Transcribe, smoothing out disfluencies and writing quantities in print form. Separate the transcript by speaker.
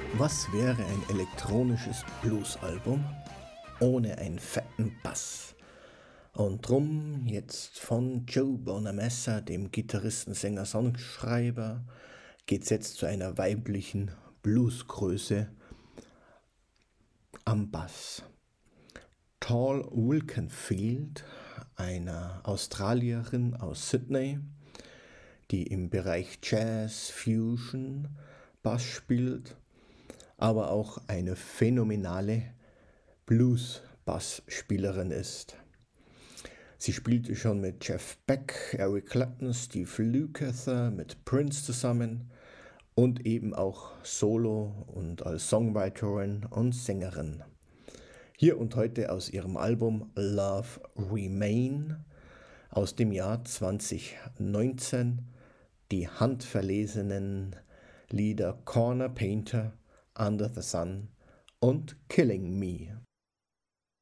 Speaker 1: Was wäre ein elektronisches Bluesalbum ohne einen fetten Bass? Und drum jetzt von Joe Bonamassa, dem Gitarristen, Sänger, Songschreiber, geht's jetzt zu einer weiblichen Bluesgröße am Bass. Tall Wilkenfield, einer Australierin aus Sydney, die im Bereich Jazz, Fusion, Bass spielt, aber auch eine phänomenale Blues-Bassspielerin ist. Sie spielte schon mit Jeff Beck, Eric Clapton, Steve Lukather, mit Prince zusammen und eben auch solo und als Songwriterin und Sängerin. Hier und heute aus ihrem Album Love Remain aus dem Jahr 2019 die handverlesenen Lieder Corner Painter, Under the Sun und Killing Me.